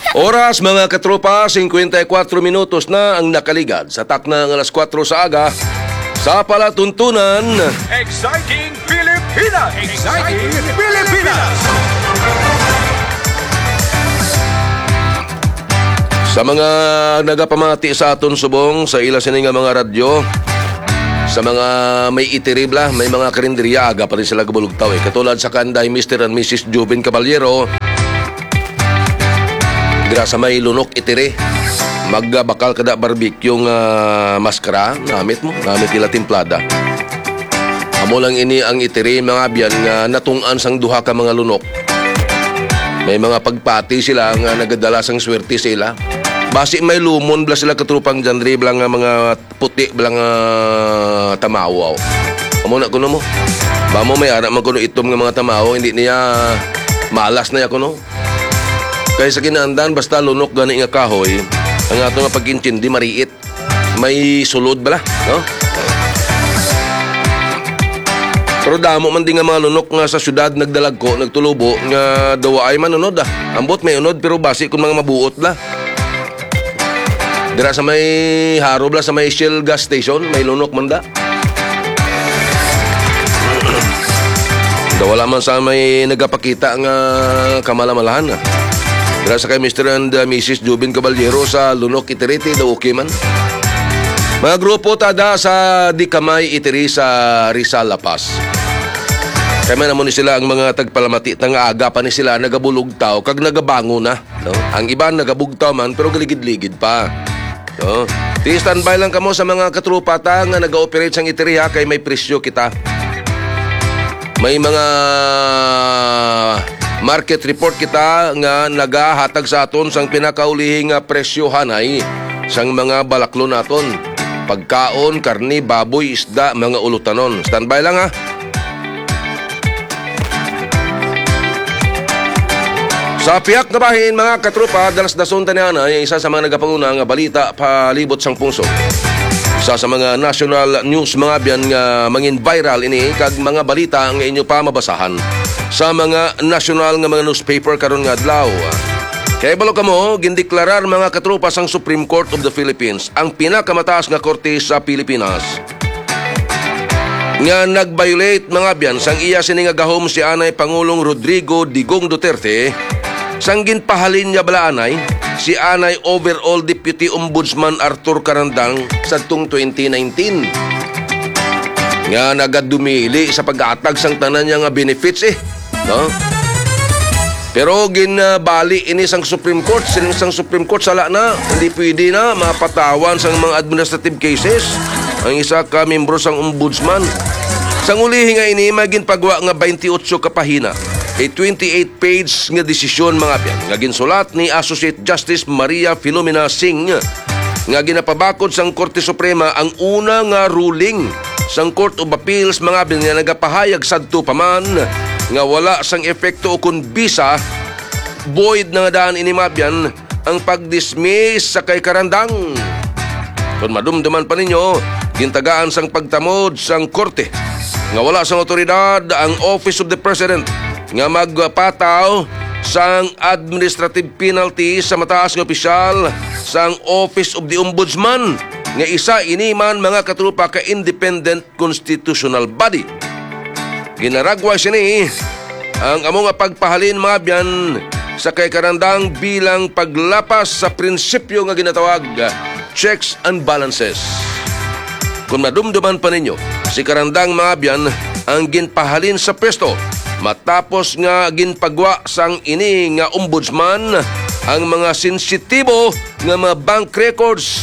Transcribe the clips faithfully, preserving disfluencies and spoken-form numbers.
Oras mga katropa, fifty-four minutos na ang nakaligad sa taknang alas four sa aga sa palatuntunan. Exciting Pilipinas! Exciting Pilipinas! Sa mga nagapamati sa aton subong sa ila sining nga mga radyo, sa mga may itiribla, may mga karinderya, aga pa rin sila gabulugtaw eh. Katulad sa kanday Mister and Missus Jubin Caballero, dira sa may lunok itiri, magbakal kada barbecue yung uh, maskara, namit mo, namit nila timplada. Amo lang ini ang itiri mga biyan nga natungan sang duha ka mga lunok. May mga pagpati sila nga nagadala sang swerte sila. Basi may lumon bla sila katrupang janri blang nga mga puti blang uh, tamawaw. Amo na kuno mo. Ba mo may ara man kuno itom nga mga tamawaw, hindi niya malas na ya kuno. Kaya sa kinaandan, basta lunok gani nga kahoy, ang ato nga pagkinchin, di mariit. May sulod bala, no? Pero damo man din nga mga lunok nga sa syudad nagdalag ko, nagtulubo, nga dawa ay man unod ah. Ambot may unod, pero basi kung mga mabuot la. Dira sa may haro bala, sa may Shell gas station, may lunok man da. Dawala man sa may nagapakita nga kamalamalahan ah. Dira sa kay Mister and uh, Missus Jubin Caballero sa lunok itiriti, daw okay man. Mga grupo tada sa di kamay itiri sa Rizal La Paz. Kaya man naman ni sila ang mga tagpalamati tang aga pa ni sila nagabulugtaw kag nagabango na, no? Ang iba nagabugtaw man pero galigid-ligid pa. No? Di standby lang kamo sa mga katrupa ta nga naga-operate sang itiri ha, kay may presyo kita. May mga market report kita nga nagahatag sa aton sang pinakaulihing presyohan ay sang mga balaklo naton. Pagkaon, karni, baboy, isda, mga ulutanon. Standby lang ha. Sa piyak na bahin mga katrupa, dalas dason tanian ay isa sa mga nagapanguna nga balita palibot sang pungso. Isa sa mga national news mga biyan nga mangin viral ini kag mga balita nga inyo pa mabasahan sa mga national nga mga newspaper karon nga adlaw. Kaya balo kamo gindeklarar mga katropa sang Supreme Court of the Philippines, ang pinakamataas nga korte sa Pilipinas, nga nag-violate mga biyan sang iya sini nga gahom si anay Pangulong Rodrigo Digong Duterte sang ginpahalin niya bala anay si anay Overall Deputy Ombudsman Arthur Carandang sadtong twenty nineteen. Nga nagadumili sa pag-atag sang tanan niya nga benefits eh. No? Pero ginabali ini sang Supreme Court, sining sang Supreme Court sala na, hindi pwede na mapatawan sang mga administrative cases ang isa ka membro sang ombudsman. Sang ulihi nga ini magin pagwa nga twenty-eight ka pahina, a twenty-eight page nga desisyon mga piyan nga ginsulat ni Associate Justice Maria Filomena Singh nga ginapabakod sang Korte Suprema ang una nga ruling sang Court of Appeals mga piyan nga nagapahayag sadto pa man nga wala sang epekto o kun bisa void na nga daan ini mabyan ang pag-dismiss sa kay Carandang. Kung madumduman pa ninyo, gintagaan sang pagtamod sang korte nga wala sang otoridad ang Office of the President nga magpataw sang administrative penalty sa mataas nga opisyal sang Office of the Ombudsman nga isa ini man mga katrupa ka independent constitutional body. Ginaragwa sini ang among pagpahalin mga biyan sa kay Carandang bilang paglapas sa prinsipyo nga ginatawag checks and balances. Kung madumduman pa ninyo, si Carandang mga biyan ang ginpahalin sa pwesto matapos nga ginpagwa sang ini nga ombudsman ang mga sensitibo nga mga bank records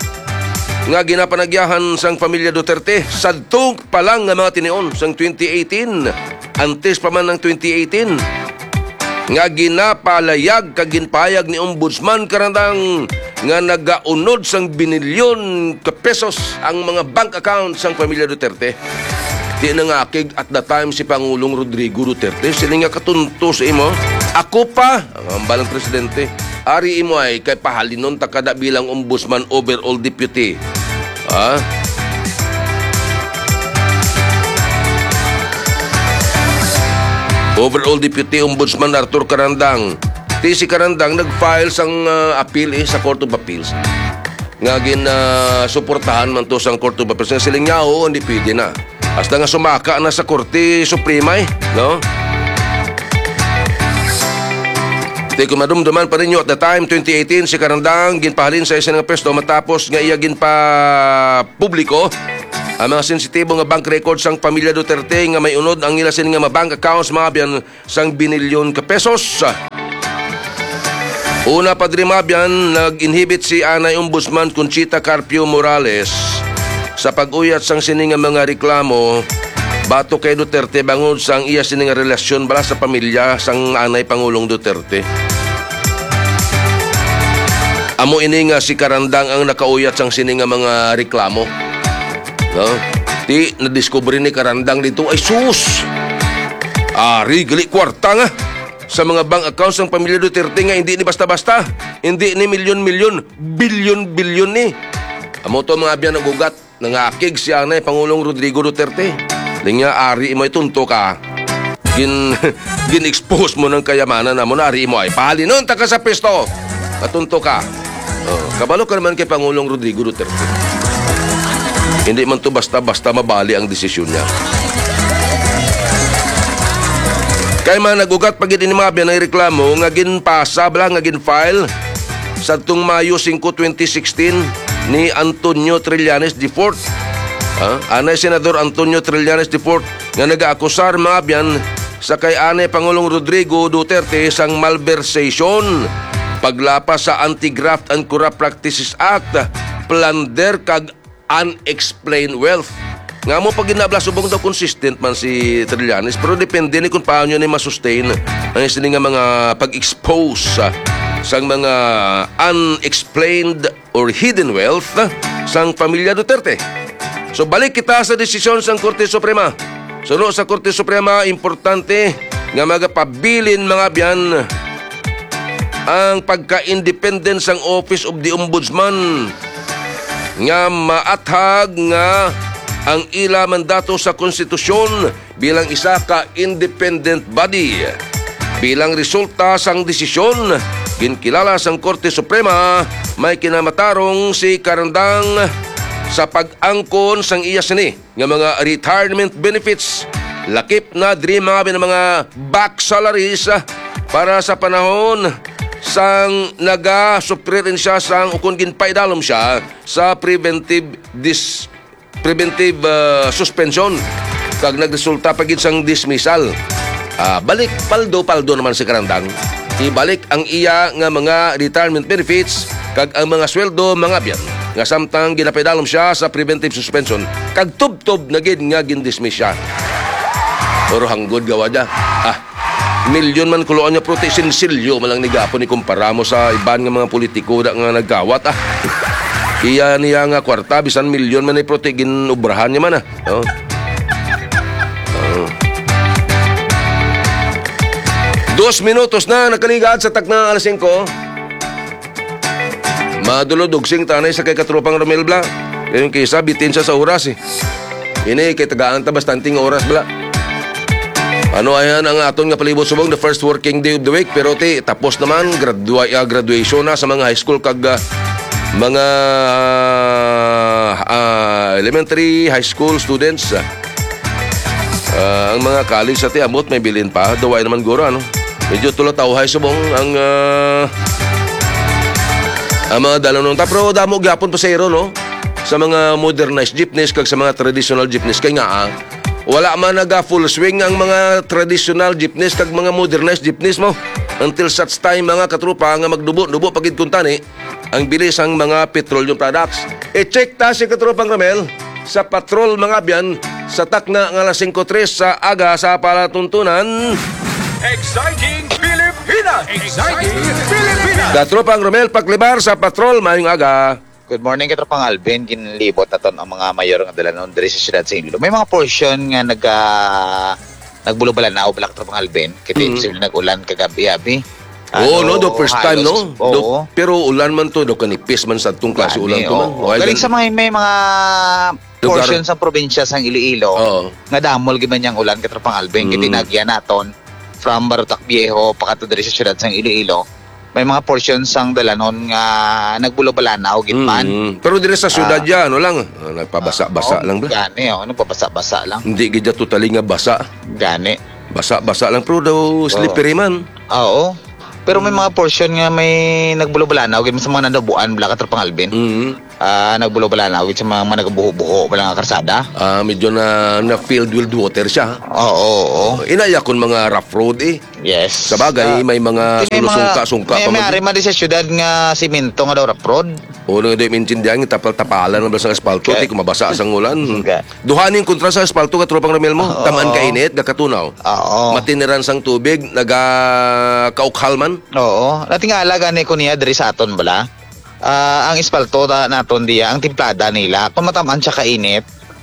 nga ginapanagyahan sang pamilya Duterte sadtong pa lang nga mga tinion sang twenty eighteen, antes pa man ng twenty eighteen nga ginapalayag kag ginpayag ni Ombudsman Carandang nga nagaunod sang binilyon ka pesos ang mga bank accounts sang pamilya Duterte. Di na nga kig at the time si Pangulong Rodrigo Duterte sila nga katunto sa imo. Ako pa ang ambalang presidente ari imo ay kay pahalinon takada bilang Ombudsman Overall Deputy. Ha? Overall Deputy Ombudsman Arthur Carandang Ti si Karandang nag-file sang uh, appeal eh, sa Court of Appeals. Nga gin uh, suportahan man to sang Court of Appeals. Nga siling niya, oo, hindi pwede na. Hasta nga sumaka na sa Korte Suprema eh, no? Di ko madumduman pa rin nyo at the time, twenty eighteen, si Karandang ginpahalin sa isa nga pwesto matapos nga iya ginpa publiko ang mga sensitibo nga bank records sang pamilya Duterte nga may unod ang ila sining nga mga bank accounts mga biyan sang binilyon ka pesos. Una pa diri mga biyan, nag-inhibit si Anay Ombudsman Conchita Carpio Morales sa pag-uyat sang sining nga mga reklamo bato kay Duterte bangod sang iya sining nga relasyon bala sa pamilya sang Anay Pangulong Duterte. Amo ini nga si Karandang ang nakauyat sang sining nga mga reklamo. No? Di na-discover ni Karandang dito ay sus. Ari gali kwarta nga sa mga bank accounts ng pamilya Duterte nga hindi ni basta-basta, hindi ni milyon-milyon, bilyon-bilyon ni. Amo to mga biyan nagugat nangakig si Anay Pangulong Rodrigo Duterte. Linya ari mo itunto ka. Gin gin-expose mo ng kayamanan na mo na ari mo ay pahalinon ta ka sa pesto. Atunto ka. Oh, kabalo ka naman kay Pangulong Rodrigo Duterte. Hindi man to basta-basta mabali ang desisyon niya. Kaya man nagugat pag ini mga biyan ay reklamo nga ginpasa bala nga ginfile sa tung Mayo five, twenty sixteen ni Antonio Trillanes the fourth. Ha? Anay Senador Antonio Trillanes the fourth nga nag-aakusar mga biyan sa kay Anay Pangulong Rodrigo Duterte sang malversation, paglapas sa Anti-Graft and Corrupt Practices Act, plunder kag unexplained wealth. Nga mo pag ginabla subong daw consistent man si Trillanes, pero depende ni kung paano ni masustain ang isining nga mga pag-expose uh, sang mga unexplained or hidden wealth uh, sang pamilya Duterte. So balik kita sa desisyon sang Korte Suprema. Suno sa Korte Suprema, importante nga magapabilin mga biyan ang pagka-independent sang Office of the Ombudsman nga maathag nga ang ila mandato sa konstitusyon bilang isa ka independent body. Bilang resulta sang desisyon, ginkilala sang Korte Suprema may kinamatarong si Karandang sa pag-angkon sang iya sini nga mga retirement benefits, lakip na diri mga mga back salaries para sa panahon sang naga-suprir siya sang ukon ginpaidalom siya sa preventive dis preventive uh, suspension kag nagresulta pagid sang dismissal. Uh, balik paldo-paldo naman si Karandang. Ibalik ang iya nga mga retirement benefits kag ang mga sweldo mga biyan nga samtang ginapaidalom siya sa preventive suspension kag tub-tub na gid nga gindismiss siya. Pero hanggod gawa niya. Ah, milyon man kuloan niya prote sinsilyo malang nigapon ni kumpara mo sa iban nga mga politiko da nga nagkawat ah. Iya niya nga kwarta bisan milyon man ni prote ginubrahan niya man ah. Oh. Oh. Dos minutos na nakaligat sa takna alas singko. Madulod-dugsing tanay sa kay katropang Romel Bla. Yung kaysa bitin siya sa oras eh. Ini kay tagaan ta bastanting oras Bla. Ano ayan ang aton nga palibot subong the first working day of the week, pero ti tapos naman gradua uh, graduation na sa mga high school kag uh, mga uh, elementary high school students. Uh, uh, ang mga college sa ti amot may bilin pa daway naman guro ano. Medyo tulatawhay subong ang uh, ang mga dalanon ta, pero damo gyapon pa sa iro no sa mga modernized jeepneys kag sa mga traditional jeepneys kay nga ah, wala man naga full swing ang mga traditional jeepneys kag mga modernized jeepneys mo until such time mga katrupa nga magdubo-dubo pagid kuntani ang bilis ang mga petroleum products. I-check ta si katropang Ramel sa patrol mga biyan sa takna nga alas singko tres sa aga sa palatuntunan. Exciting Pilipinas! Exciting Pilipinas! Katropang Ramel paglibar sa patrol mayong aga. Good morning, Katropang Alvin. Ginlibot naton ang mga mayor nga dala noon diri sa siyudad sa Iloilo. May mga portion nga nag uh, nagbulubalan na o bala Katropang Alvin. Kaya mm-hmm. posible nag-ulan kagabi-abi. Oo, ano, no, the first time, no? Oo. Do, pero ulan man to, do kanipis man sa itong klase ulan to man. Oh, galing sa mga may mga portion sa probinsya sa Iloilo. Oo. Nga damol giman yang ulan Katropang Alvin. Mm. Kaya tinagyan naton from Barotac Viejo pakato diri sa syudad sang Iloilo. May mga portions sang dalanon nga nagbulo-balanaw gitman. Mm. Pero dire sa syudad ya, ano lang, ah, nagpabasa-basa Oo, lang ba? Gani, oh, nagpabasa-basa lang. Hindi gid totally nga basa. Gani. Basa-basa lang pero daw slippery man. Oo. Pero may mga portion nga may nagbulo-balanaw gid sa mga nandabuan bala ka Tropang Alvin. Mm. Ah, nagbulo-balanaw gid sa mga, mga nagabuho-buho bala nga karsada. Ah, medyo na na filled with water siya. Oo, oo, oo. Inaya kon mga rough road eh. Yes. Sa bagay, Ah, may mga may mga- sulusungka-sungka May pa may man. ari man di sa syudad nga simento nga daw rough road. O nang doy mintindihan tapal-tapalan ng basang asfalto, Okay. ti kumabasa sang ulan. Okay. Duhanin kontra sa asfalto ka tropang ramel mo, Oo. tamaan ka init, gakatunaw. Oo. Matiniran sang tubig, naga kaukhalman. Oo. Natingala gani ko niya diri sa aton bala. Ah, ang espalto na naton diya, ang timplada nila, kung matamaan siya kainit,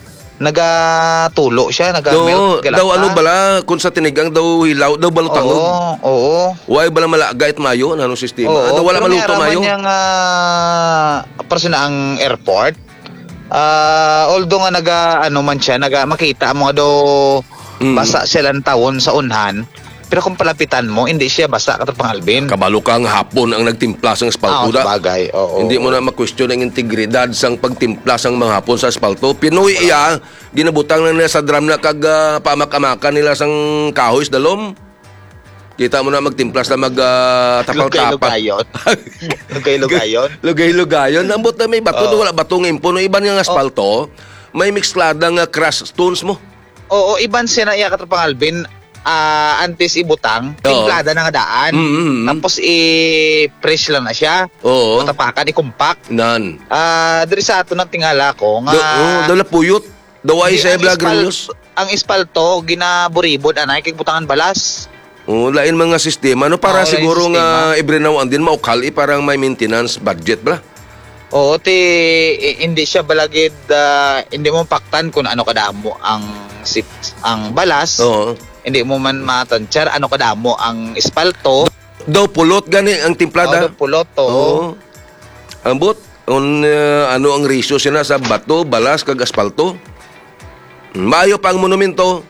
naga-tulo siya, Do, naga-melt galata. daw ano bala, kung sa tinigang daw hilaw, daw balutangog. Oo, oo. Huwag bala malaga it mayo, nanong sistema. Oo, Daw wala pero maluto may mayo. araman niyang uh, person na ang airport. Ah, although nga naga ano man siya, naga makita mo nga daw Mm. basa silang tawon sa unhan. Pero kung palapitan mo, hindi siya basa katapang Alvin. Kabalo kang hapon ang nagtimpla sang asfalto da. Ah, bagay. Oo. Hindi mo na ma-question ang integridad sang pagtimpla sang mga hapon sa asfalto. Pinoy iya, ginabutang na nila sa drum na kag uh, pamak-amakan nila sang kahoy sa dalom. Kita mo na magtimplas na mag uh, tapal-tapal. Lugay-lugayon. Lugay-lugayon. Lugay-lugayon. Ambot na may bato, Oo. wala batong impo. No, iban yung asfalto, may mixladang uh, crush stones mo. Oo, iban siya na iya katapang Alvin. Ah, antes ibutang, Oo. timplada na nga daan. Mm, mm, mm. Tapos i-press lang na siya. Oo. Matapakan, i-compact. Nan. Ah, diri sa ato ng tingala ko nga Do, oh, dala puyot. Daway Di, sa ang Ebla ispal- Grillos. Ang espalto ginaburibod anay kay butangan balas. Oh, lain mga sistema. No, para Oo, lain siguro sistema. nga ibrinawan din maukal, eh, parang may maintenance budget ba? Oo, ti i- hindi siya balagid ah, hindi mo paktan kung ano kadamo ang sip, ang balas. Oo. Hindi mo man matansyar ano kadamo ang espalto. Daw pulot gani ang timplada. Oo, pulot to. Oo. Ambot, on, uh, ano ang ratio sila sa bato, balas, kag asfalto? Maayo pa ang monumento.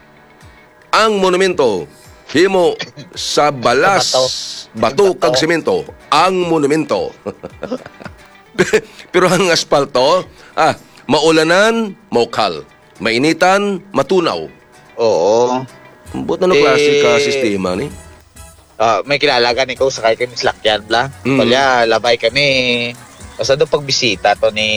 Ang monumento, himo sa balas, bato, kag semento. Ang monumento. Pero ang asfalto, ah, maulanan, maukal. Mainitan, matunaw. Oo. Ambot na no Eh, klase ka sistema ni? Ah, may kilala ka ni ko sakay kami sa lakyan bla. Mm. Wala, labay kami. Basta doon pagbisita to ni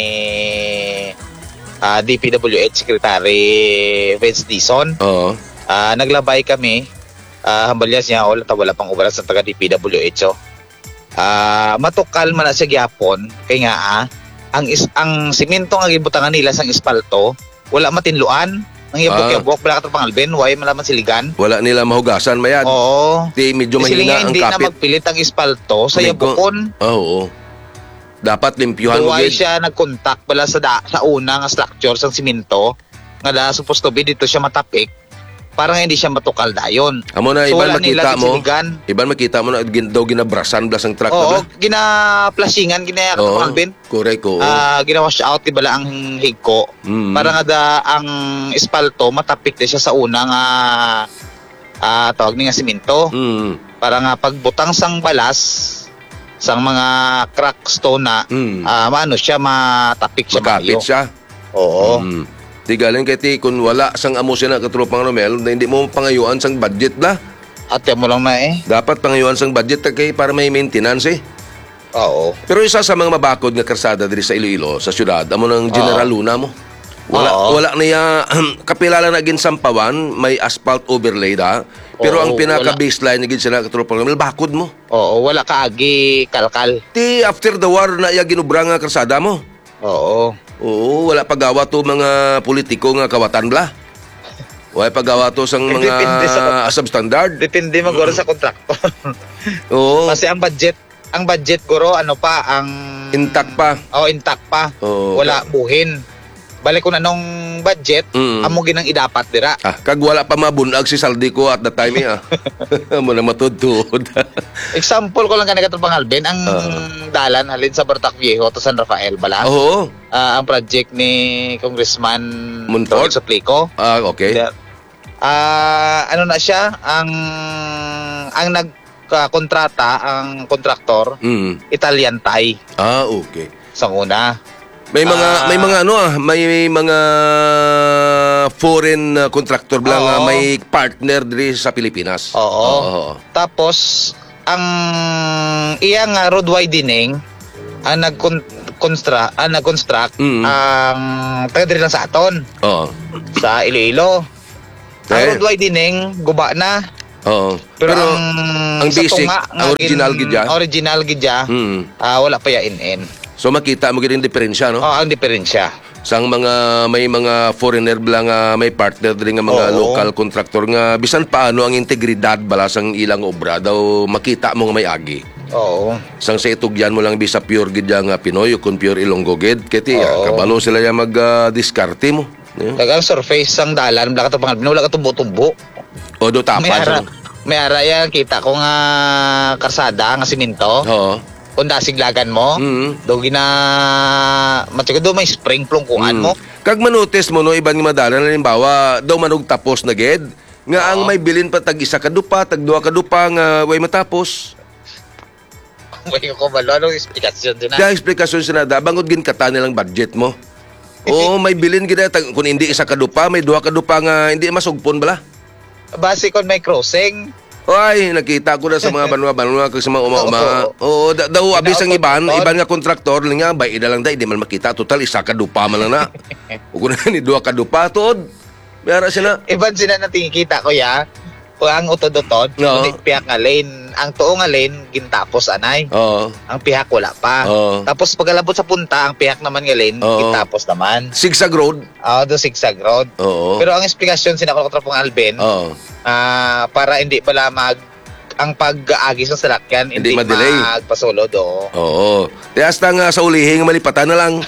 ah, D P W H Secretary Vince Dizon. Oo. Ah, naglabay kami. Ah, hambalyas niya wala ta wala pang ubara sa taga D P W H. Oh. Ah, matukal man na sa gyapon kay nga ah, ang is, ang simento nga gibutangan nila sang espalto, wala matinluan. Ang yabok-yabok bala ka pang Alvin, way malaman siligan. Wala nila mahugasan, mayad. Oo. Di medyo Kasi mahina nga ang hindi na kapit. magpilit ang espalto sa Medyo- yabukon. Oo. Dapat limpyuhan mo Duway gid. siya nag-contact pala sa da, sa una nga structure sa simento nga da supposed to be dito siya matapik para nga hindi siya matukal dayon. Amo na So, iban wala nila makita mo. siligan. Iban makita mo na gin, daw ginabrasan blas ang truck na Oo, bla. gina-flashingan, ginaya Oo. ka Alvin. Correct ko. Ah, gina-wash out di bala ang higko. Mm. Para nga da ang espalto matapik na siya sa una nga ah tawag ni nga simento. Mm. Para nga pagbutang sang balas sang mga crack stone na Mm. ah maano siya matapik siya Magkapit maayo. siya. Oo. Mm. Di galing kay ti kung wala sang amo siya na katropang Romel, na hindi mo pangayuan sang budget bla. Ate mo lang na eh. Dapat pangayuan sang budget kay para may maintenance eh. Oo. Pero isa sa mga mabakod nga karsada diri sa Iloilo, sa syudad, amo ng General Oo. Luna mo. Wala Oo. wala niya kapilala na gin sampawan, may asphalt overlay da. Pero Oo, ang pinaka wala. baseline ni gid sila katropang Romel, bakod mo. Oo, wala ka agi kalkal. Ti after the war na iya ginubra nga karsada mo. Oo. Oo, wala pagawa to mga politiko nga kawatan bla. Wala pagawa to sang mga Depende sa- substandard. Depende maguro sa kontraktor. Oo, Kasi ang budget, ang budget guro ano pa ang intact pa. Oh, intact pa. Oo. Wala buhin. Balik ko na nung budget, Mm. amo ginang idapat dira. Ah, kag wala pa mabunag si Saldi ko at that time eh, ah. Mo na matudtod. Example ko lang kanina katong Alvin, ang Oo. dalan halin sa Barotac Viejo to San Rafael bala. Oo. Ah, ang project ni Congressman Montfort? Suplico. Ah, okay. The- Ah, ano na siya, ang ang nagkontrata, ang kontraktor, Mm. Italian Thai Ah, okay. sa una. May mga Ah. may mga ano ah, may mga foreign uh, contractor lang Oo. ah, may partner diri sa Pilipinas. Oo. Oo. Tapos ang iyang nga road widening ang nag-construct, ang nag-construct Mm. ang taga diri lang sa aton Oo. sa Iloilo. Ang Eh. road widening guba na. Oo. Pero, Pero, ang, ang sa basic, tunga, ang original gin- gid ya? Original gid ya, mm. ah, wala pa ya in-in. So makita mo gid ang diferensya no? Oh, ang diferensya. Sang mga may mga foreigner lang nga may partner diri nga mga Oo. local contractor nga bisan paano ang integridad bala sang ilang obra daw makita mo nga may agi. Oo. Sang sa itugyan mo lang bisa pure gid ya nga Pinoy o kun pure Ilonggo gid kiti Oo. kabalo sila ya mag ah, diskarte mo. Yeah. Dagang surface sang dalan, wala ka to pangal, wala ka tumbo-tumbo. O do May tapas. ara, ano? may ara yan, kita ko nga karsada, nga siminto. Oo. Kung dasiglagan mo, Mm. do gina, matyaga do may spring plungkuan Mm. mo. Kag manotis mo no iban nga madalan halimbawa daw manog tapos na gid nga ang Oo. may bilin pa tag isa ka dupa tag duha ka dupa nga way matapos. May ko malo, anong explikasyon din na? Kaya eksplikasyon sinada bangod gin kata nilang budget mo. Oo, may bilin gid tag kun hindi isa ka dupa may duha ka dupa nga hindi masugpon bala. Base kon may crossing. Ay, nakita ko na sa mga banwa-banwa kag sa mga uma-uma. Oo, da- daw abis ang iban, Kinakontraktor. iban nga kontraktor nga bay ida lang dai di man makita total isa ka dupa man lang na. Ug kun ni duha ka dupa tuod. Mayara siya na. Iban sila na tingikita ko ya. Kung ang utod-utod, Oo. kundi piyak nga lane. Ang tuo nga lane, gintapos anay. Oo. Ang pihak wala pa. Oo. Tapos pagkalabot sa punta, ang pihak naman nga lane, Oo. gintapos naman. Zigzag road. Ah, do zigzag road. Oo. Pero ang explikasyon sinakoloktra pong Alvin, Oo. ah, para hindi pala mag ang pag-aagis ng salakyan, Hindi hindi, ma-delay. magpasulod. Oo. Oo. Kaya hasta nga sa ulihing malipatan na lang.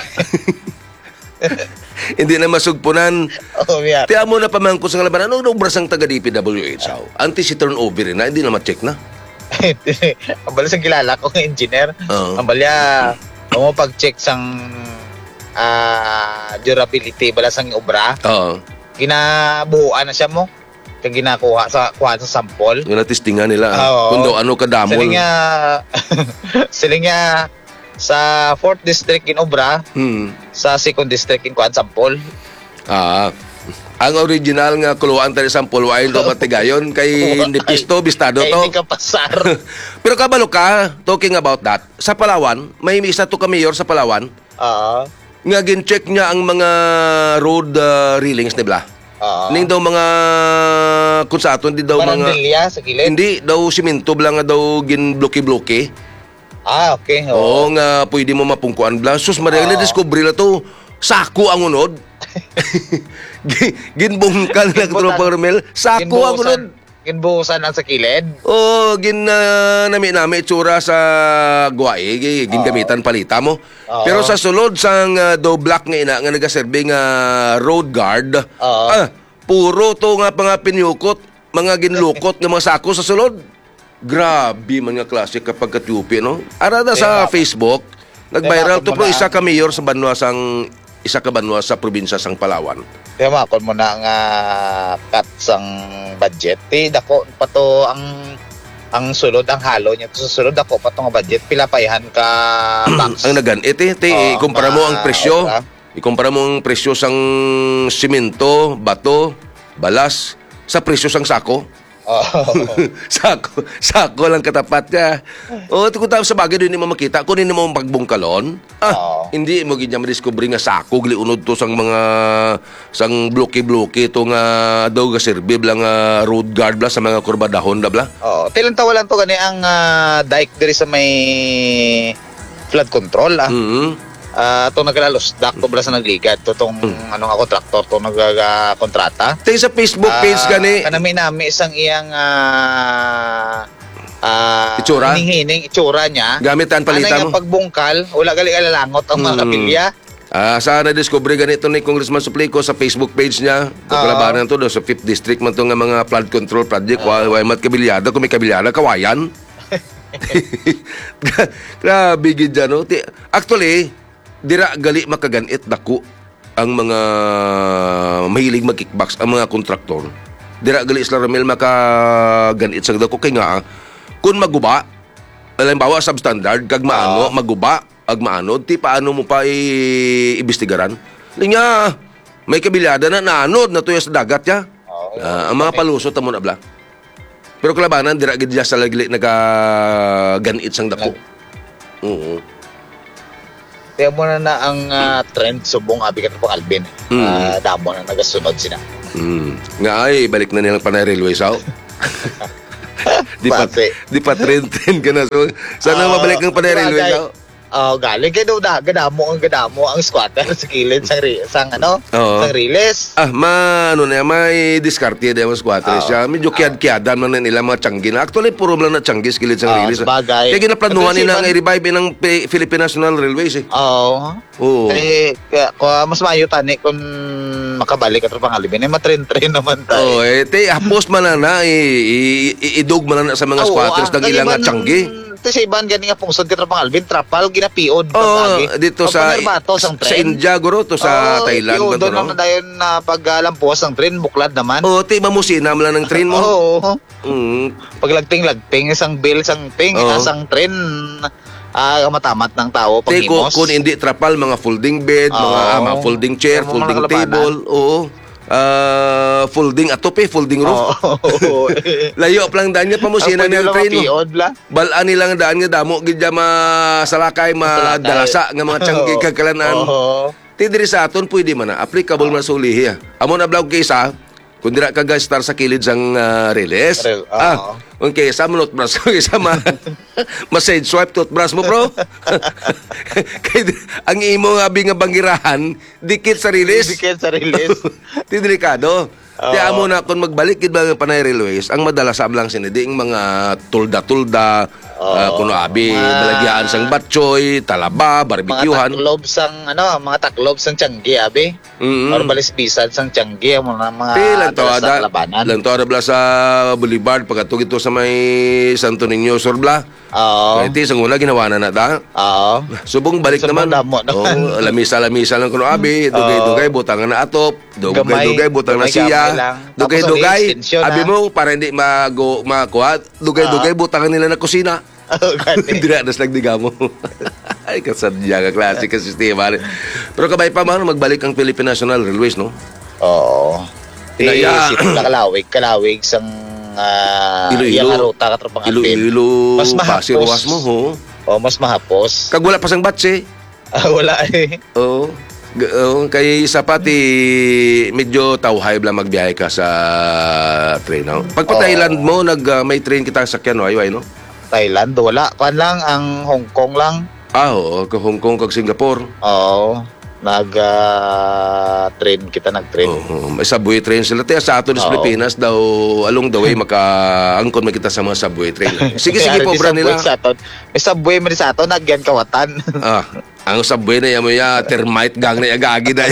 Hindi na masugpunan. Oh, yeah. Tiya mo na pamangko sa laban. Ano daw brasang taga D P W H? How? Anti si turnover rin na. Hindi na ma-check na. Ang balas ang kilala ko ng engineer. Oo. Ang balya, mo pag-check sang ah, durability balas ang obra, Oo. ginabuhuan na siya mo. Kaya ginakuha sa kuha sa sample. Yung natistingan nila. Oo. Kung daw ano kadamol. Sila nga, sila nga sa fourth district in obra, Hmm. sa second district in kuha sample. Ah. Ang original nga kuluan tayo sa polwain do matigayon kay hindi pisto bistado Ay, to. hindi ka pasar. Pero kabalo ka, talking about that, sa Palawan, may isa to ka mayor sa Palawan, Oo. nga gin-check niya ang mga road uh, railings nila. Oo. Ning daw mga kung sa aton di daw Parang mga dilya sa gilid. hindi daw simento lang nga daw gin bloke-bloke. Ah, okay. Oo nga pwede mo mapungkuan bla. Sus Maria, Oo. na-discover na to. Sako ang unod. Gi- Ginbungkal na tropang Romel. Sako ang unod. Ginbuhusan ang sa kilid. Oo, gin uh, nami nami itsura sa guwae, gi- gingamitan palita mo. Oo. Pero sa sulod sang uh, do black nga ina nga nagaserve nga road guard, Oo. ah, puro to nga mga pinyukot, mga ginlukot nga mga sako sa sulod. Grabe man nga klase kapag katupi, no? Arada sa Kaya- Facebook, nag-viral Kaya to makapag pro mo na- isa ka mayor sa banwa sang isa ka banwa sa probinsya sang Palawan. Kaya makon mo na nga cut sang budget. Ti dako pa to ang ang sulod, ang halo niya. Sa sulod dako pa to nga budget. Pila paihan ka box. Ang naganit eh, te, Oo, ikumpara mo ang mga presyo. obra. Ikumpara mo ang presyo sang simento, bato, balas sa presyo sang sako. Oo. sako, sako lang katapat niya. O, oh, kung sa bagay doon hindi mo makita, kunin mo ang pagbungkalon, ah, Oo. hindi mo gid niya madiscover nga sako, gliunod to sang mga, sang bloke-bloke to nga, daw ga serve lang nga road guard bla sa mga kurbadahon bla bla. Oo. Tilang tawa lang to gani ang ah, dike diri sa may flood control. Ah. Mhm. Ah, to naglalos dak ko bala sa nagligad to tong Hmm. ano nga kontraktor to nagakontrata. Tayo sa Facebook page gani, Kanami nami isang iyang ah ah Itsura? hining itsura niya. gamit ang palita Anay mo. nga pagbungkal, wala gali alalangot ang mga Hmm. kapilya. Ah, sana na-discover ganito ni Congressman Suplico sa Facebook page niya. Ito Oo. kalabanan to do sa fifth District man to nga mga flood control project. Wa wa mat kabilyada kung may kabilyada kawayan. Grabe gid dyan, no? Ti- Actually, dira gali makaganit dako ang mga mahilig mag-kickbox, ang mga kontraktor. Dira gali Isla Ramil makaganit sa dako kay nga kun maguba, halimbawa substandard kag maano, Oo. maguba ag maanod, ti paano mo pa i- ibistigaran? Linya, may kabilyada na naanod na tuya sa dagat ya. Oo. Ah, ang mga palusot amo na bla. Pero kalabanan dira gid sa lagli nagaganit sang dako. Oo. Kaya mo na na ang ah, trend subong abi ka pang Alvin. Mm. Ah, damo na nagasunod sina. Hmm. Nga ay, balik na nilang Panay Railway sao. di pa Base. di pa trend-trend ka na. So, sana Ah, mabalik ng Panay Railway bagay. sao. Oh, galing kay daw da gadamo ang gadamo ang squatter sa kilid sang ri- sang ano, Oo. sang riles. Ah, ma, ano na, may diskarte na yung squatter Oo. siya. Medyo kiyad-kiyadan man na nila mga tiyanggi na. Actually, puro lang na tiyanggi skilid sa Oo, release. sabagay. Kaya ginaplanuhan Kasi nila man- ang i-revive ng P- Philippine National Railways eh. Oo. Oo. Eh, kaya, kung mas mayo tani kung makabalik at pang Alvin, eh matren-tren naman Oh, tayo. eh, te, hapos man na na, i- i- i- idog man na sa mga Oo, squatters ah, ng ilang nga kaliban- tiyanggi. Ito sa iban gani nga pungsod ka pang Alvin, trapal ginapiod Oh, pagagi. dito O, sa panerbato sang sa tren. India guro to sa Oo, Thailand ba yun, to doon no? naman dayon na paglampuas ng tren, buklad naman. Oh, ti mamusina mo lang ng train mo. Oo. Mm. Paglagting-lagting isang bill sang ting, Oo. isang tren ah matamat ng tao Te, kung, panghimos. kung hindi trapal, mga folding bed, mga, Oo. ah, mga folding chair, Yung mga folding kalabanan. table, oo. Ah, folding atope, folding roof. Oo. Layo pa lang daan niya pamusina Ang ng pwede train lang mo. mapiod, bla. Balaan nilang daan nga damo gid ya masalakay, madalasa nga mga tiyanggi Oo. kagkalanan. Oo. Ti diri sa aton pwede man na applicable man sa ulihi. ah. Amo na blog kaysa kung dira ka gastar sa kilid sang uh, release. Rel- oo. Ah, kung kaysa mo toothbrush ko kaysa ma ma-side swipe toothbrush mo bro. Kay ang imo nga nga bangirahan dikit sa release. Dikit sa release. Ti delikado. Oo. Ti amo na kung magbalik gid ba ang Panay Railways, ang madalas lang sinidi ang mga tulda-tulda, Oo. ah, kuno abi Mga- balagyan sang batchoy, talaba, Mga barbecuehan. taklob sang ano, mga taklob sang tianggi abi. Mm. Or balisbisan sang tianggi mo na mga Pilan to dalas ada sa labanan. lang to ada bla sa Boulevard pagkatug ito sa may Santo Niño Sorbla. Oo. Kaya ti sang una ginawa na na ta. Oo. Subong balik Subong naman. damo naman. Oh, lamisa-lamisa lang kuno abi, dugay-dugay butangan na atop, dugay-dugay butang na gamay siya. lang. Tapos Dugay-dugay. ang extension, Abi ha? mo para hindi mago makuha, dugay-dugay butangan nila na kusina. Oo, gani. Hindi na adas nagdigamo. Ay, kasadya ka klase ka sistema. Pero kabay pa man, magbalik ang Philippine National Railways, no? Oo. Ina- Ti ya. sino na kalawig, kalawig sang uh, Iloilo. iyang ruta katropang Alvin. Ilo-ilo, Mas mahapos. Pasir, was mo, ho? Oh, mas mahapos. Kag wala pa sang batse. Ah, wala eh. Oo. G- oo, kay isa pati medyo tawhay bla magbiyahe ka sa train, no? Pag pa Oo. Thailand mo, nag, ah, may train kita sakyan, no? Ay, no? Thailand, wala. Kuan lang, ang Hong Kong lang. Ah, oo. Ka Hong Kong, kag Singapore. Oo. Nag ah, train kita nag-train. Oo. May subway train sila. Kaya sa ato sa Oo. Pilipinas daw, along the way, maka-angkon man kita sa mga subway train. Sige, sige, Kaya rin pobra di nila. subway sa aton. May subway man sa aton, nagyan kawatan. Ah, ang subway na yan mo ya, termite gang na yagagi na.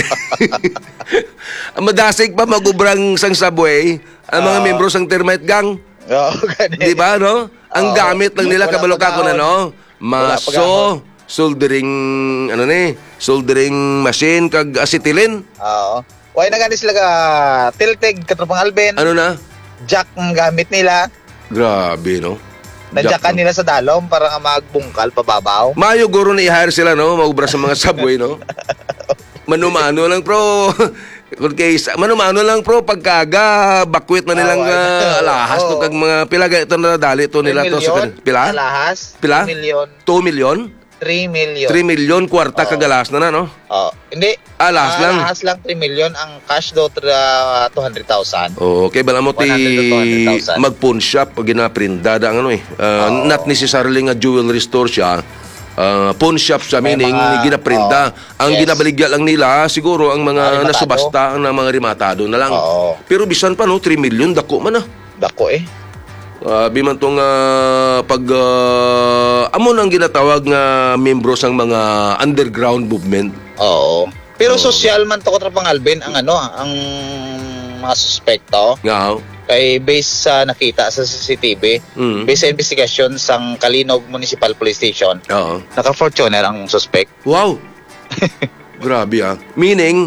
Ang madasig pa magubrang sang subway, ang mga Ah. membro sang termite gang. Oo, gani. Di ba, no? Ang Oo. gamit lang nila, Wala kabalo ka ko na, pagahon. no? Wala Maso, pagahon. soldering, ano ni, soldering machine, kag acetylene. Oo. Why na gani sila ka tiltig katropang Alvin. Ano na? Jack ang gamit nila. Grabe, no? Nadyakan nila sa dalom para nga magbungkal pababaw. Mayo guro na i-hire sila, no? Maubra sa mga subway, no? Manumano lang, pro. Kung case, manumano lang, pro. Pagkaga, bakwit na nilang Ah, wala. uh, alahas. Oo. To, kag mga pilaga ito na dali to nila to. Sa, kan- pila? Alahas. Pila? three million. two million? three million. three million kwarta Oo. kagalas na na, no? Oh, hindi. Alahas Ah, lang. Alahas lang three million. Ang cash daw uh, two hundred thousand. Okay, bala mo ti one hundred to two hundred thousand. mag-pawn shop pag ginaprinda ang ano eh. Uh, Oo. not necessarily nga jewelry store siya. Uh, pawn shop siya, May meaning mga- ginaprinda. oo. Ang Yes. ginabaligya lang nila, siguro ang Mga mga rematado. nasubasta, ang mga rematado na lang. Oo. Pero bisan pa no, three million, dako man ah. Dako eh. Uh, biman tong ah, pag uh, amo nang ginatawag nga membro sang mga underground movement. Oo. Pero Oo. social man to katropang Alvin ang ano, ang mga suspekto. Nga, oh. Kay base sa nakita sa C C T V, Mm. based sa investigasyon sang Kalinog Municipal Police Station, Oo. naka-Fortuner ang suspect. Wow. Grabe ah. Meaning,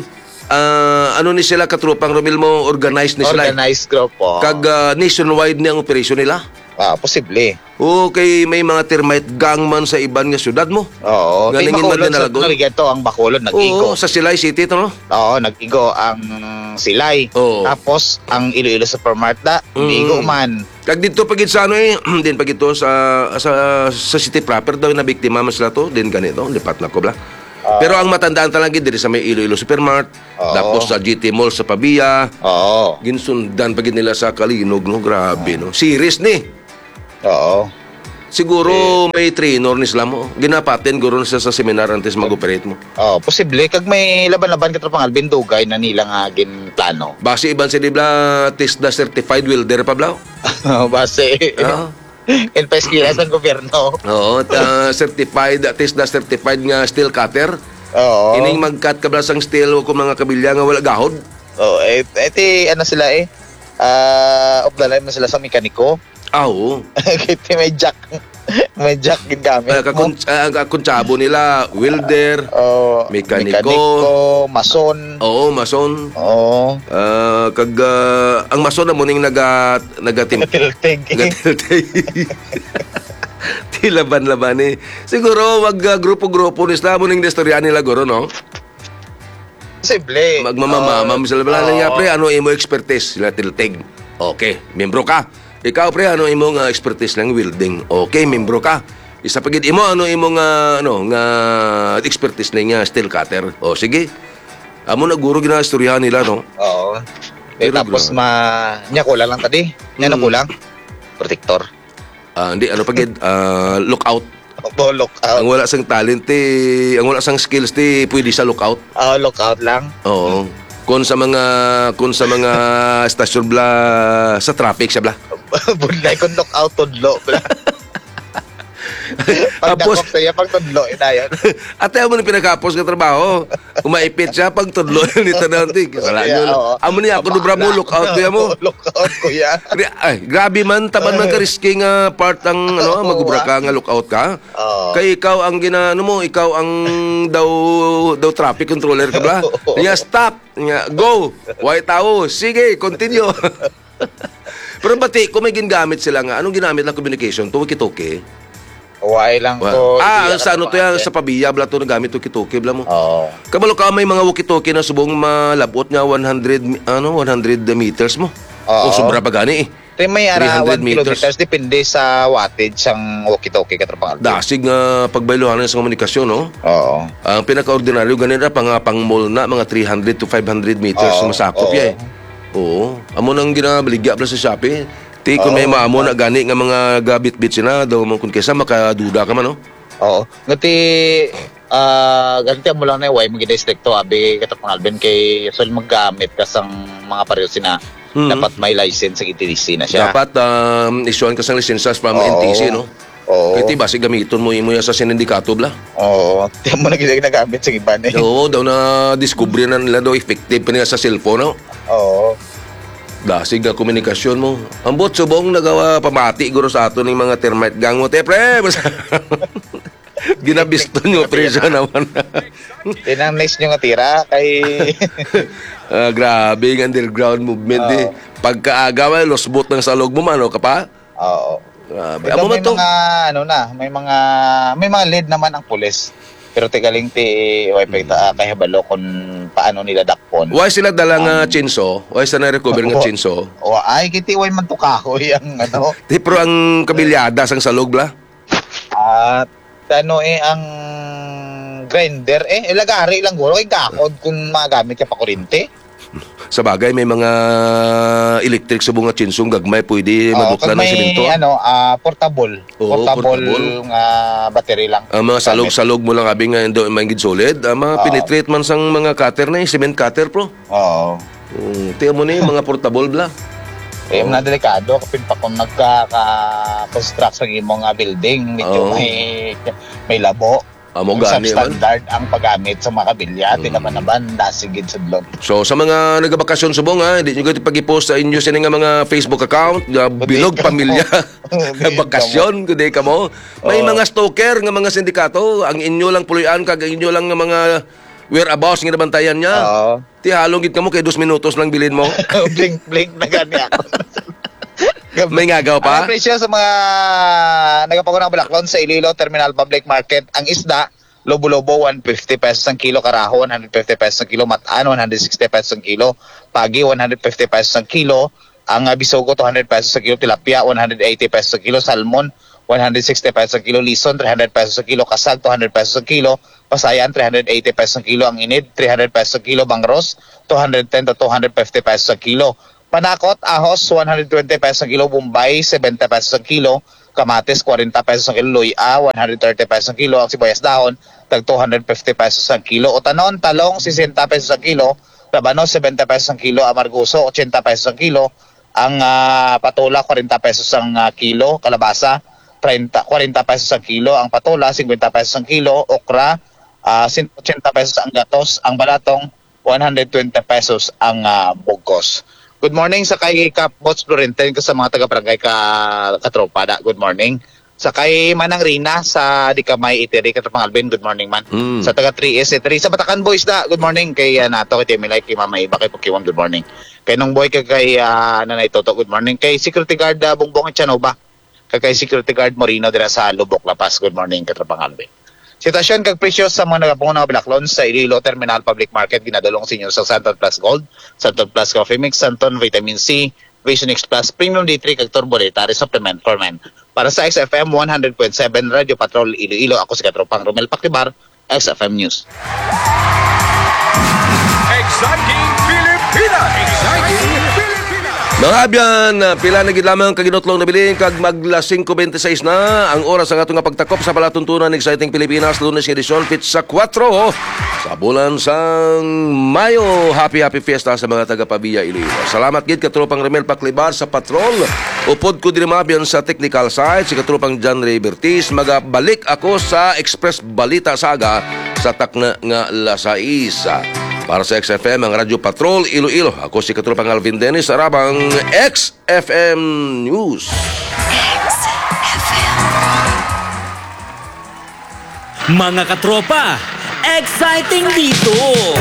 ah, ano ni sila katrupang Romil mo, organized ni sila. eh. Organized group po. Kag ah, nationwide ni ang operasyon nila. Ah, posible. Okay, may mga termite gang man sa iban nga syudad mo. Oo. Nga Kay ningin Bacolod, sa Manalagon. Narigeto, ang Bacolod, nag-igo. Oo, sa Silay City to, no? Oo, nag-igo ang Silay. Oo. Tapos, ang Iloilo Supermart da, Mm. nag-igo man. Kag dito pagit sa ano eh, din pagit to sa, sa sa city proper daw na biktima man sila to, din ganito, lipat na ko bla. Pero ang matandaan talaga diri sa may Iloilo Supermart, Oo. tapos sa G T Mall sa Pabia, Oo. ginsundan pagit nila sa Kalinog, no? Grabe, no? Series ni. Oo. Siguro may trainer ni sila mo. Ginapatin guro na siya sa seminar antes mag-operate mo. Oo, posible. Kag may laban-laban ka tropang Alvin Dugay na nila nga gin plano. Base iban si Dibla TISDA certified welder pa blaw. Base. Oo. El Pesquila sa gobyerno. Oo, ta- certified TISDA certified nga steel cutter. Oo. Ining mag-cut ka bla sang steel o kung mga kabilya nga wala gahod. Oo, eh, eti, ano sila eh. Ah, obdalay mo sila sa mekaniko. Ah, oo. Kiti may jack. May jack gingamit Uh, kakun, uh, kakuntsabo nila, welder, Oh, mekaniko. mason. oo, mason. Oo. Uh, kag uh, ang mason na muning naga nagatim Tiltig. nagatiltay. Ti laban-laban eh. Siguro wag uh, grupo-grupo ni sa muning istorya nila guro no. Posible. Magmamamam sila bala Oo. niya pre ano imo expertise sila tiltig. Okay, membro ka. Ikaw pre ano imo nga expertise lang welding. Okay, membro ka. Isa pagid imo ano imo nga ano nga expertise na nga steel cutter. O sige. Amo na guro ginastoryahan nila no. Oo. Eh, Pero tapos grabe. ma nya kulang lang tadi. Nya na Mm. kulang. Protector. Ah, hindi ano pagid ah, lookout. Oh, lookout. Ang wala sang talent eh, ang wala sang skills ti pwede sa lookout. Oh, lookout lang. Oo. Kung sa mga kung sa mga stasyon bla sa traffic siya bla. Bunlay kung lookout tudlo. Pag Tapos- dakop sa'yo, pag tudlo, ina yun. Ate amo ni pinakapos ka trabaho. Umaipit siya pag tudlo nito na antik. Sala Yeah, nyo. oo. Amo niya ako dubra mo lookout kuya mo. Lookout, kuya. Gra- Ay, grabe man taban man ka risky nga part ang ano, magubra ka nga lookout ka. Oo. Kay ikaw ang gina ano mo, ikaw ang daw daw traffic controller ka ba? Niya stop, niya go. Why tao? Sige, continue. Pero bati, kung may gingamit sila nga, anong ginamit ng communication? Tuwaki-toki? Huwag lang Well, ko. ah, iiyak sa ano to yan, naman, sa Pabia, bla to nagamit tuki-toki, bla mo. Oo. Kabalo ka may mga walkie-talkie na subong malabot nga one hundred mi- ano one hundred meters mo. O Oo. sobra pa gani eh. Ito may ara three hundred one meters. kilometers. Depende sa wattage ang walkie-talkie katropang Alvin. Dasig nga pagbaylohan sa komunikasyon, no? Oo. Ang pinaka-ordinaryo ganira pa nga pang mall na mga three hundred to five hundred meters Oo, masakop oo. ya eh. Oo. Amo nang ginabaligya pala sa Shopee. Ti kung Oo. may maamo na gani nga mga gabit-bit sina daw mo kun kaysa makaduda ka man, no? Oo. Ngati, ah, ganti mo lang na yung way magiging districto, abi, katapang Alvin, kay Sol maggamit kasang mga pareho sina. Mhm. Dapat may license sa T D C na siya. Dapat um, isuan ka sang lisensas from Oo. N T C, no? Oo. Kaya basi gamiton mo imo ya sa sinindikato bla. Oo. Tiyan mo na ginagamit sa iba na eh. Oo, daw na discover na nila daw effective pa niya sa cellphone, no? Oo. Dasig nga komunikasyon mo. Ang bot subong nagawa pamati guro sa ato ng mga termite gang mo. Te, pre! Basta- Ginabiston nyo, pre, siya naman. Yan ang next nyo nga tira kay... Ah, grabe ang underground movement eh. Pagkaagawa, losbot ng salog mo man, no, ka pa? Oo. Grabe. Pero Amo may man to. mga, ano na, may mga, may mga lead naman ang pulis. Pero tigaling ti, wifi ta, kay habalo kung paano nila dakpon. Why sila dala nga chinso? Why sila na-recover nga Oo. chinso? O, ay, kiti, way man to kahoy ang, ano, Di, pero ang kabilyada sang salog, bla? at, ano eh, ang grinder, eh, ilagari lang guro, kay gakod kung magamit ka pa kurinte. Sa bagay, may mga electric subong nga chinsong gagmay, pwede Oo, madukla kag ng may, simento. ano, ah, portable. Oo, portable, portable. nga battery lang. Ang mga salog-salog mo lang abi nga endo mangid solid, ang mga Oo. penetrate man sang mga cutter na, eh, cement cutter pro. Oo. Um, tiyan mo na yung mga portable bla. Eh, na delikado kapin pa kung nagka-construct sa imong nga building, medyo Oo. may may labo. Amo Kung gani man. substandard ang paggamit sa mga kabilya, mm. naman naman dasigid sa dlon. So sa mga nagabakasyon subong ha, hindi nyo gati pag-i-post sa inyo sa nga mga Facebook account, nga bilog ka mo. pamilya, Kundi bakasyon, kundi ka mo. May Oo. mga stalker nga mga sindikato, ang inyo lang puluyan kag ang inyo lang nga mga whereabouts nga nabantayan niya. Oo. Ti halong gid kamo kay dos minutos lang bilin mo. blink blink na gani ako. May ngagaw pa? Ang presyo sa mga nagapagunang balaklon sa Iloilo Terminal Public Market, ang isda, lobo-lobo, one hundred fifty pesos ang kilo, karaho, one hundred fifty pesos ang kilo, mataan, one hundred sixty pesos ang kilo, pagi, one hundred fifty pesos ang kilo, ang uh, bisogo, two hundred pesos ang kilo, tilapia, one hundred eighty pesos ang kilo, salmon, one hundred sixty pesos ang kilo, lison, three hundred pesos ang kilo, kasag, two hundred pesos ang kilo, pasayan, three hundred eighty pesos ang kilo, ang inid, three hundred pesos ang kilo, bangros, two hundred ten to two hundred fifty pesos ang kilo, panakot, ahos, one hundred twenty pesos ang kilo, bombay, seventy pesos ang kilo, kamatis, forty pesos ang kilo, luya, one hundred thirty pesos ang kilo, ang sibuyas dahon, tag two hundred fifty pesos ang kilo, utanon, talong, sixty pesos ang kilo, rabano, seventy pesos ang kilo, amarguso, eighty pesos ang kilo, ang uh, patula, forty pesos ang uh, kilo, kalabasa, thirty, forty pesos ang kilo, ang patula, fifty pesos ang kilo, okra, uh, eighty pesos ang gatos, ang balatong, one hundred twenty pesos ang uh, bugkos. Good morning sa kay Kap Bots Florentine ko sa mga taga-barangay ka katropada. Good morning. Sa kay Manang Rina sa Dikamay Iteri Katropang Alvin. Good morning man. Mm. Sa taga three S three sa Batacan Boys da. Good morning kay uh, Nato kay Timilay kay Mama Iba kay Pukiwan. Good morning. Kay Nong Boy kay kay uh, Nanay Toto. Good morning. Kay Security Guard uh, Bongbong Chanova. Kay kay Security Guard Morino dira sa Lubok Lapas. Good morning Katropang Alvin. Sitwasyon kag presyo sa mga nagapungon nga balaklon sa Iloilo Terminal Public Market ginadulong sa inyo sa Santon Plus Gold, Santon Plus Coffee Mix, Santon Vitamin C, Vision X Plus, Premium D three kag Turbo Dietary Supplement for Men. Para sa X F M one hundred point seven Radio Patrol Iloilo, ako si Katropang Romel Pactibar, X F M News. Exciting Pilipinas! Exciting Pilipinas! Mga abyan, uh, pila na gid lamang kaginotlong nabiling kag magla five twenty-six na ang oras sa atong nga pagtakop sa palatuntunan ng Exciting Pilipinas Lunes edisyon pitsa four sa bulan sang Mayo. Happy happy fiesta sa mga taga Pabia Iloilo. Salamat gid katropang Remel Paclibar sa patrol. Upod ko din mabyan sa technical side si katropang John Ray Bertis. Magabalik ako sa Express Balita Saga sa takna nga Lasaisa. Para sa X F M, ang Radyo Patrol, Iloilo. Ako si Katropang Alvin Dennis, Arabang X F M News. X F M. Mga katropa, exciting dito!